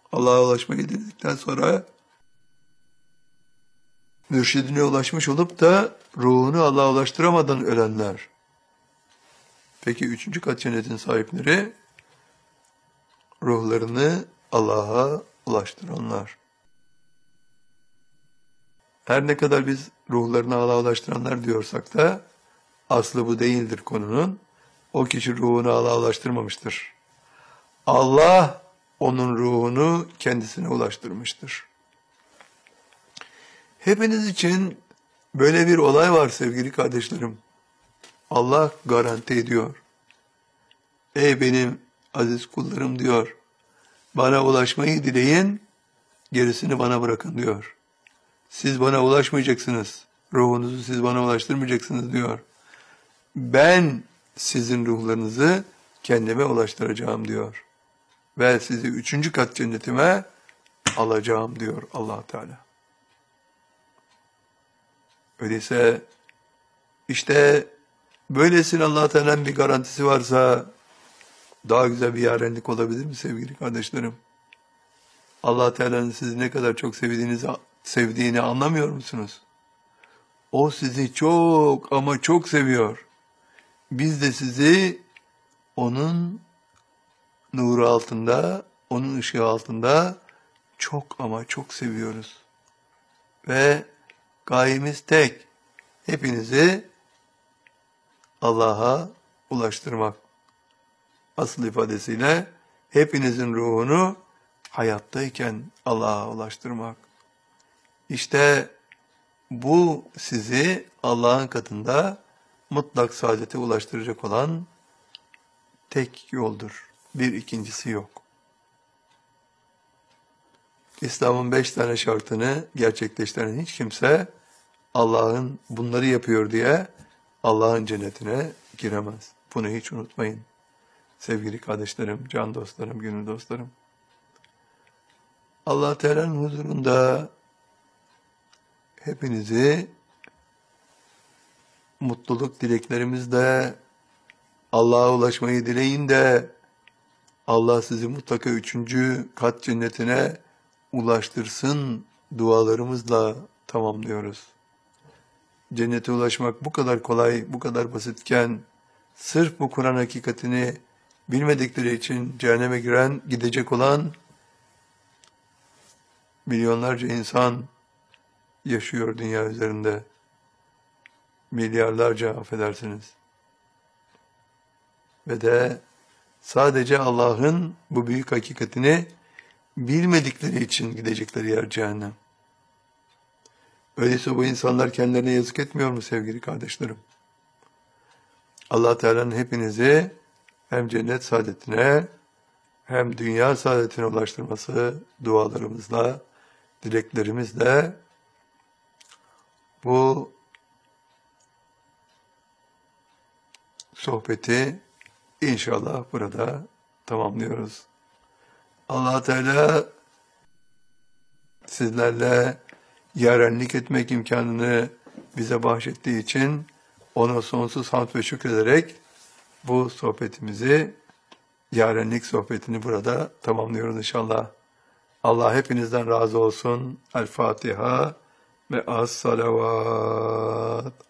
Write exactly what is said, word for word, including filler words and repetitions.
Allah'a ulaşmayı dedikten sonra mürşidine ulaşmış olup da ruhunu Allah'a ulaştıramadan ölenler. Peki üçüncü kat cennetin sahipleri ruhlarını Allah'a ulaştıranlar. Her ne kadar biz ruhlarını Allah'a ulaştıranlar diyorsak da aslı bu değildir konunun. O kişi ruhunu Allah'a ulaştırmamıştır. Allah onun ruhunu kendisine ulaştırmıştır. Hepiniz için böyle bir olay var sevgili kardeşlerim. Allah garanti ediyor. Ey benim aziz kullarım diyor. Bana ulaşmayı dileyin, gerisini bana bırakın diyor. Siz bana ulaşmayacaksınız. Ruhunuzu siz bana ulaştırmayacaksınız diyor. Ben sizin ruhlarınızı kendime ulaştıracağım diyor. Ve sizi üçüncü kat cennetime alacağım diyor Allah Teala. Öyleyse işte böylesine Allah Teala'nın bir garantisi varsa daha güzel bir yarenlik olabilir mi sevgili kardeşlerim? Allah Teala'nın sizi ne kadar çok sevdiğinizi, sevdiğini anlamıyor musunuz? O sizi çok ama çok seviyor. Biz de sizi onun nuru altında, onun ışığı altında çok ama çok seviyoruz. Ve gayemiz tek, hepinizi Allah'a ulaştırmak. Asıl ifadesiyle hepinizin ruhunu hayattayken Allah'a ulaştırmak. İşte bu sizi Allah'ın katında mutlak saadete ulaştıracak olan tek yoldur. Bir ikincisi yok. İslam'ın beş tane şartını gerçekleştiren hiç kimse Allah'ın bunları yapıyor diye Allah'ın cennetine giremez. Bunu hiç unutmayın. Sevgili kardeşlerim, can dostlarım, gönül dostlarım. Allah Teala'nın huzurunda hepinizi mutluluk dileklerimizle Allah'a ulaşmayı dileyin de Allah sizi mutlaka üçüncü kat cennetine ulaştırsın dualarımızla tamamlıyoruz. Cennete ulaşmak bu kadar kolay, bu kadar basitken sırf bu Kur'an hakikatini bilmedikleri için cehenneme giren, gidecek olan milyonlarca insan yaşıyor dünya üzerinde. Milyarlarca affedersiniz. Ve de sadece Allah'ın bu büyük hakikatini bilmedikleri için gidecekleri yer cehennem. Öyleyse bu insanlar kendilerine yazık etmiyor mu sevgili kardeşlerim? Allah Teala'nın hepinizi hem cennet saadetine hem dünya saadetine ulaştırması dualarımızla, dileklerimizle bu sohbeti inşallah burada tamamlıyoruz. Allah Teala sizlerle yarenlik etmek imkanını bize bahşettiği için ona sonsuz hamd ve şükrederek bu sohbetimizi, yarenlik sohbetini burada tamamlıyoruz inşallah. Allah hepinizden razı olsun. El Fatiha ve as salavat.